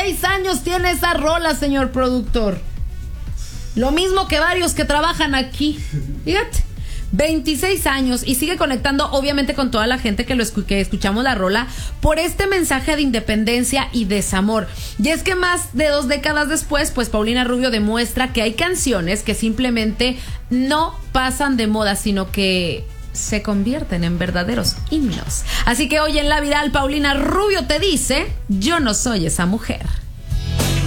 26 años tiene esa rola, señor productor. Lo mismo que varios que trabajan aquí. Fíjate. 26 años y sigue conectando obviamente con toda la gente que escuchamos la rola por este mensaje de independencia y desamor. Y es que más de 2 décadas después, pues Paulina Rubio demuestra que hay canciones que simplemente no pasan de moda, sino que se convierten en verdaderos himnos. Así que hoy en La Viral, Paulina Rubio te dice: yo no soy esa mujer.